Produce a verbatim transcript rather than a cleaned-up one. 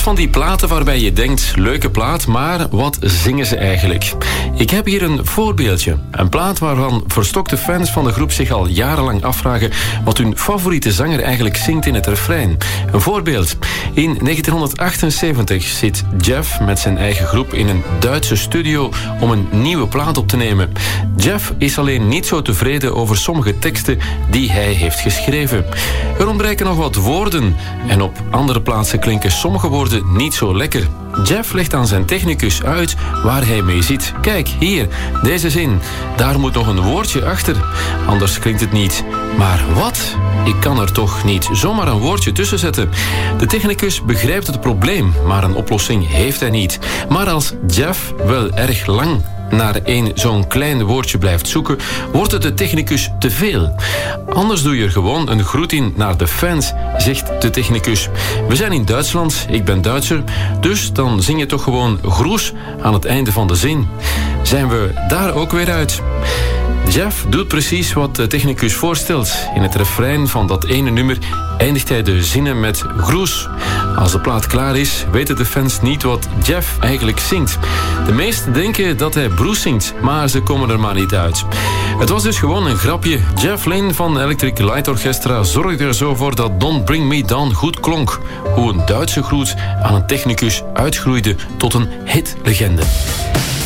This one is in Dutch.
hebt van die platen waarbij je denkt, leuke plaat, maar wat zingen ze eigenlijk? Ik heb hier een voorbeeldje. Een plaat waarvan verstokte fans van de groep zich al jarenlang afvragen wat hun favoriete zanger eigenlijk zingt in het refrein. Een voorbeeld. In negentienhonderdachtenzeventig zit Jeff met zijn eigen groep in een Duitse studio om een nieuwe plaat op te nemen. Jeff is alleen niet zo tevreden over sommige teksten die hij heeft geschreven. Er ontbreken nog wat woorden en op andere plaatsen klinken sommige woorden niet zo lekker. Jeff legt aan zijn technicus uit waar hij mee zit. Kijk, hier, deze zin. Daar moet nog een woordje achter. Anders klinkt het niet. Maar wat? Ik kan er toch niet zomaar een woordje tussen zetten. De technicus begrijpt het probleem, maar een oplossing heeft hij niet. Maar als Jeff wel erg lang naar één zo'n klein woordje blijft zoeken, wordt het de technicus te veel. Anders doe je er gewoon een groet in naar de fans, zegt de technicus. We zijn in Duitsland, ik ben Duitser, dus dan zing je toch gewoon groes aan het einde van de zin. Zijn we daar ook weer uit? Jeff doet precies wat de technicus voorstelt. In het refrein van dat ene nummer eindigt hij de zinnen met groes. Als de plaat klaar is, weten de fans niet wat Jeff eigenlijk zingt. De meesten denken dat hij Bruce zingt, maar ze komen er maar niet uit. Het was dus gewoon een grapje. Jeff Lynne van Electric Light Orchestra zorgde er zo voor dat Don't Bring Me Down goed klonk. Hoe een Duitse groet aan een technicus uitgroeide tot een hitlegende.